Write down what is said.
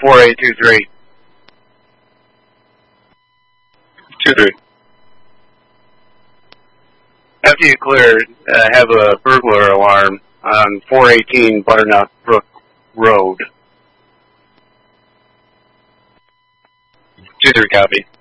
4823. 23. After you clear, have a burglar alarm on 418 Butternut Brook Road. 23 copy.